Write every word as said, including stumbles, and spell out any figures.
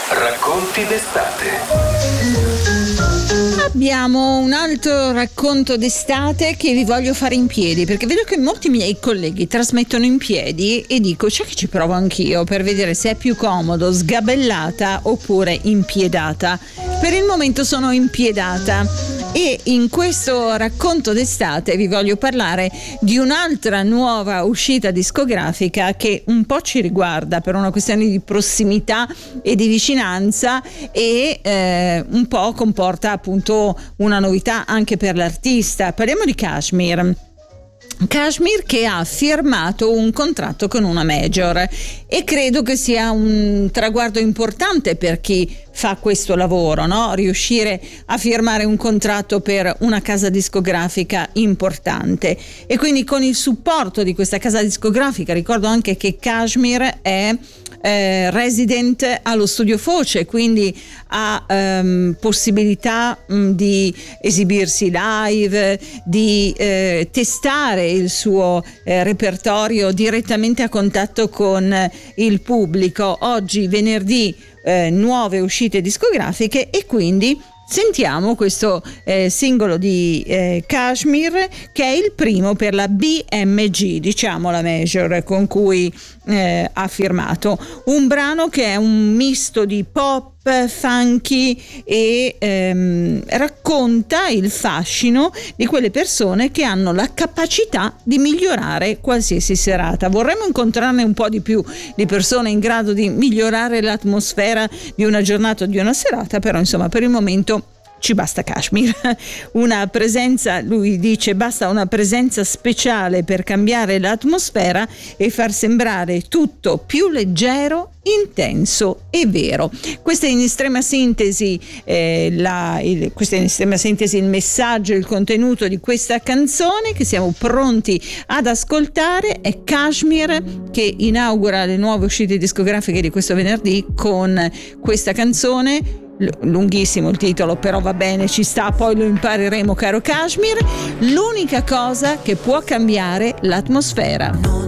Racconti d'estate. Abbiamo un altro racconto d'estate che vi voglio fare in piedi, perché vedo che molti miei colleghi trasmettono in piedi e dico, c'è che ci provo anch'io per vedere se è più comodo sgabellata oppure impiedata. Per il momento sono impiedata e in questo racconto d'estate vi voglio parlare di un'altra nuova uscita discografica che un po' ci riguarda per una questione di prossimità e di vicinanza e eh, un po' comporta appunto una novità anche per l'artista. Parliamo di Kashmir. Kashmir che ha firmato un contratto con una major e credo che sia un traguardo importante per chi fa questo lavoro, no? Riuscire a firmare un contratto per una casa discografica importante, e quindi con il supporto di questa casa discografica, ricordo anche che Kashmir è eh, resident allo Studio Foce, quindi ha ehm, possibilità mh, di esibirsi live, di eh, testare il suo eh, repertorio direttamente a contatto con il pubblico. Oggi venerdì eh, nuove uscite discografiche e quindi sentiamo questo eh, singolo di eh, Kashmir, che è il primo per la B M G, diciamo la major con cui eh, ha firmato. Un brano che è un misto di pop, funky e ehm, racconta il fascino di quelle persone che hanno la capacità di migliorare qualsiasi serata. Vorremmo incontrarne un po' di più di persone in grado di migliorare l'atmosfera di una giornata o di una serata, però insomma per il momento ci basta Kashmir, una presenza, lui dice, basta una presenza speciale per cambiare l'atmosfera e far sembrare tutto più leggero, intenso e vero. Questa è in estrema sintesi eh, la, il, questa è in estrema sintesi il messaggio, il contenuto di questa canzone che siamo pronti ad ascoltare. È Kashmir che inaugura le nuove uscite discografiche di questo venerdì con questa canzone. Lunghissimo il titolo, però va bene, ci sta, poi lo impareremo, caro Kashmir. L'unica cosa che può cambiare l'atmosfera.